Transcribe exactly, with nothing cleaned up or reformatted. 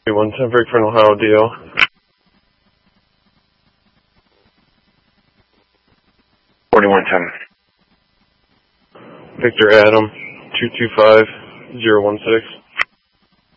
one ten Breakford, Ohio, D L. forty-one ten. Victor Adam, two two five zero one six.